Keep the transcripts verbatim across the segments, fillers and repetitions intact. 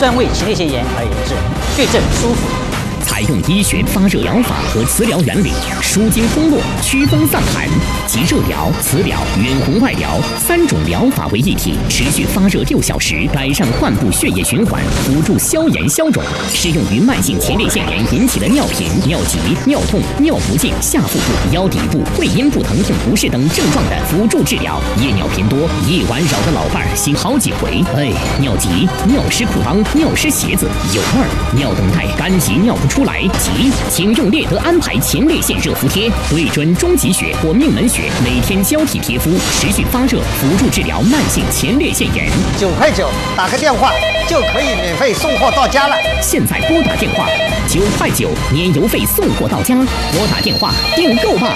专为前列腺炎而研制，对症舒服。 采用医学发热疗法和磁疗原理，舒筋通络、祛风散寒，集热疗、磁疗、远红外疗三种疗法为一体，持续发热六小时，改善患部血液循环，辅助消炎消肿。适用于慢性前列腺炎引起的尿频、尿急、尿痛、尿不尽、下腹部、腰底部、会阴部疼痛不适等症状的辅助治疗。夜尿频多，夜晚扰得老伴儿醒好几回。哎，尿急、尿湿裤裆、尿湿鞋子、有味儿、尿等待干急尿不出来，急，请用列德安排前列腺热敷贴，对准中极穴或命门穴，每天交替贴敷，持续发热，辅助治疗慢性前列腺炎。 九块九，打个电话就可以免费送货到家了。 现在拨打电话，九块九，年邮费送货到家。拨打电话订购吧。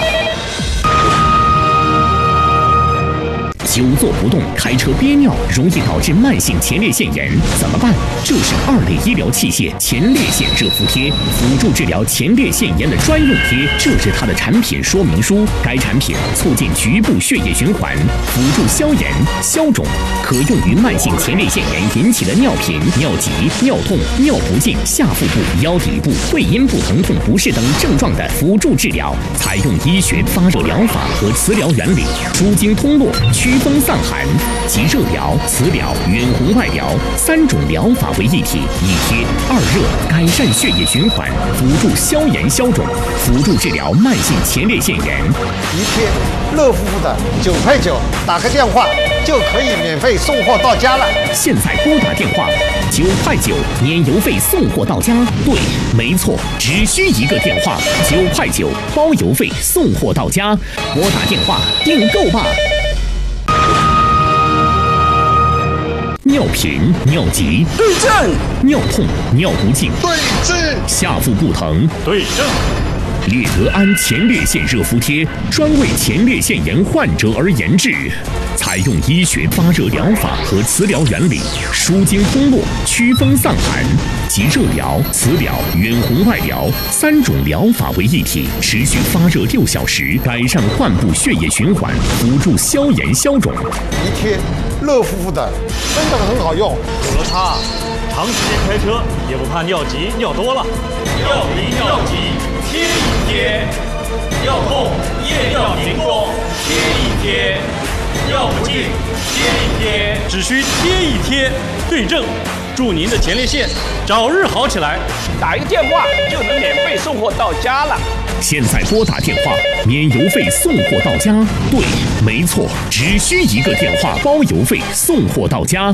久坐不动，开车憋尿，容易导致慢性前列腺炎，怎么办？这是二类医疗器械前列腺热敷贴，辅助治疗前列腺炎的专用贴。这是它的产品说明书。该产品促进局部血液循环，辅助消炎消肿，可用于慢性前列腺炎引起的尿频、尿急、尿痛、尿不尽、下腹部、腰底部、会阴部疼痛不适等症状的辅助治疗。采用医学发热疗法和磁疗原理，舒筋通络、祛风散寒，集热疗、磁疗、远红外疗三种疗法为一体，一贴二热，改善血液循环，辅助消炎消肿，辅助治疗慢性前列腺炎。 一贴热乎乎的，九块九，打个电话就可以免费送货到家了。 现在拨打电话，九块九，年邮费送货到家。对，没错，只需一个电话，九块九，包邮费送货到家。拨打电话订购吧。尿频、尿急， 对症； 尿痛、尿不尽， 对症； 下腹部疼， 对症。 列德安前列腺热敷贴专为前列腺炎患者而研制，采用医学发热疗法和磁疗原理，舒筋通络、祛风散寒，集热疗、磁疗、远红外疗三种疗法为一体，持续发热六小时，改善患部血液循环，辅助消炎消肿。 一贴热乎乎的，真的很好用。 有了它，长时间开车也不怕尿急尿多了。尿频尿急贴一贴，尿痛夜尿频多贴一贴，尿不尽贴一贴，只需贴一贴，对症，祝您的前列腺早日好起来。 打一个电话就能免费送货到家了。 现在拨打电话，免邮费送货到家。对，没错，只需一个电话，包邮费送货到家。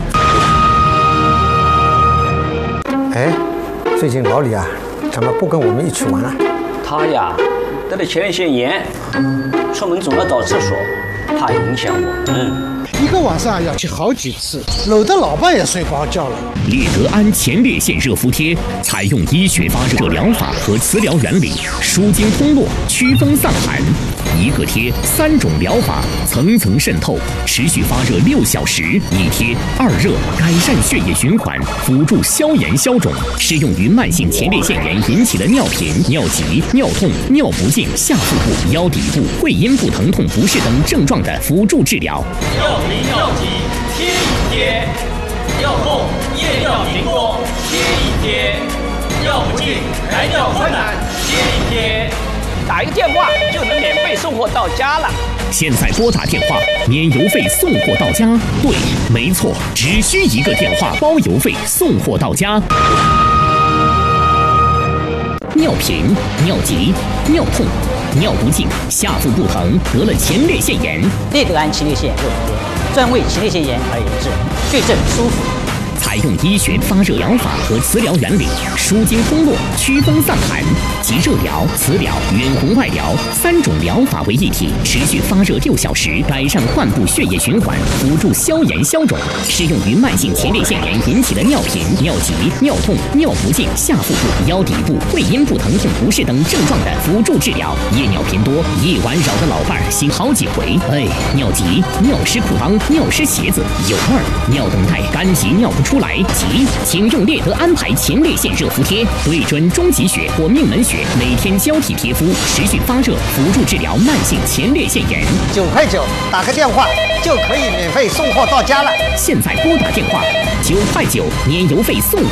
哎，最近老李啊，怎么不跟我们一起玩啊？ 他呀，得了前列腺炎，出门总要找厕所，怕影响我们。 一个晚上要去好几次，搂得老伴也睡不着觉了。 列德安前列腺热敷贴采用医学发热疗法和磁疗原理，舒筋通络、祛风散寒，一个贴三种疗法层层渗透，持续发热六小时，一贴二热，改善血液循环，辅助消炎消肿，适用于慢性前列腺炎引起的尿频、尿急、尿痛、尿不尽、下腹部、腰底部、会阴部疼痛不适等症状的辅助治疗。 尿频尿急贴一贴，尿痛夜尿频多贴一贴，尿不尽排尿困难贴一贴， 打一个电话就能免费送货到家了。 现在拨打电话，免邮费送货到家。对，没错，只需一个电话，包邮费送货到家。尿频、尿急、尿痛、尿不尽、下腹部疼，得了前列腺炎， 列德安前列腺热敷贴，专为前列腺炎而研制，对症舒服。 采用医学发热疗法和磁疗原理，舒筋通络、祛风散寒，集热疗、磁疗、远红外疗三种疗法为一体，持续发热六小时，改善患部血液循环，辅助消炎消肿。适用于慢性前列腺炎引起的尿频、尿急、尿痛、尿不尽、下腹部、腰底部、会阴部疼痛不适等症状的辅助治疗。夜尿频多，夜晚扰得老伴儿醒好几回。哎，尿急、尿湿裤裆、尿湿鞋子，有味儿，尿等待干急尿不出来，急，请用列德安排前列腺热敷贴，对准中极穴或命门穴，每天交替贴敷，持续发热，辅助治疗慢性前列腺炎。 九块九，打个电话就可以免费送货到家了。 现在拨打电话，九块九，年邮费送。